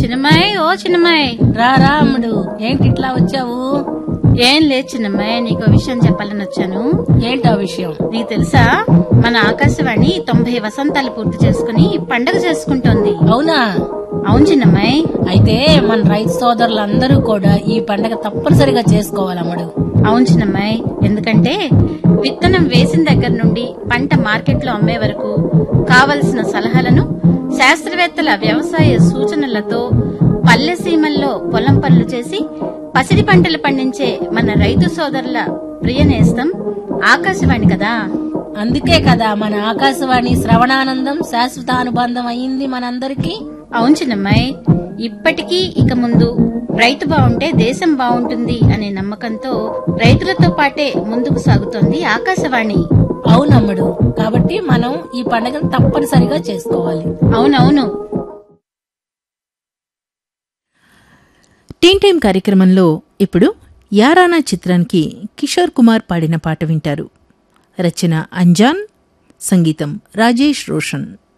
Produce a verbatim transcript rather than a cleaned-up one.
చిన్నమ్మాయి, ఓ చిన్నమ్మాయి, రా రా అమ్ముడు, ఏంటి ఇట్లా వచ్చావు? ఏం లేదు చిన్నమ్మాయి, నీకు విషయం చెప్పాలని వచ్చాను. ఏంటా విషయం? నీకు తెలుసా, మన ఆకాశవాణి తొంభై వసంతాలు పూర్తి చేసుకుని పండగ చేసుకుంటోంది. అవునా? అవును చిన్నమ్మాయి. అయితే మన రైతు సోదరులందరూ కూడా ఈ పండగ తప్పనిసరిగా చేసుకోవాలమ్ముడు. అవును చిన్నమ్మాయి, ఎందుకంటే విత్తనం వేసిన దగ్గర నుండి పంట మార్కెట్ లో అమ్మే వరకు కావలసిన సలహాలను శాస్త్రవేత్తల వ్యవసాయ సూచనలతో పల్లె సీమల్లో పొలం పనులు చేసి పసిడి పంటలు పండించే మన రైతు సోదరుల ప్రియ నేస్తం ఆకాశవాణి కదా. అందుకే కదా మన ఆకాశవాణి శ్రవణానందం శాశ్వత అనుబంధం అయింది మనందరికీ. అవును చిన్నమ్మాయి, ఇప్పటికీ ఇక ముందు రైతు బావుంటే దేశం బావుంటుంది అనే నమ్మకంతో రైతులతో పాటే ముందుకు సాగుతోంది ఆకాశవాణి. అవునమ్ముడు, కాబట్టి మనం ఈ పండుగను తప్పనిసరిగా చేసుకోవాలి. అవునవును. టీన్ టైం కార్యక్రమంలో ఇప్పుడు యారానా చిత్రానికి కిషోర్ కుమార్ పాడిన పాట వింటారు. రచన అంజాన్, సంగీతం రాజేష్ రోషన్.